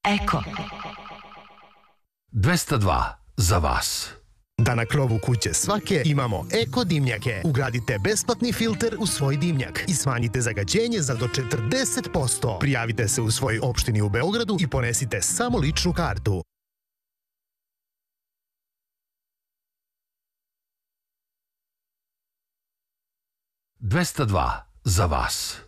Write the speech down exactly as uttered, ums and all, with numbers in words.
Eko. dvesta dva za vas. Da na krovu kuće svake imamo eko dimnjake. Ugradite besplatni filter u svoj dimnjak i smanjite zagađenje za do četrdeset posto. Prijavite se u svojoj opštini u Beogradu i ponesite samo ličnu kartu. dvesta dva za vas.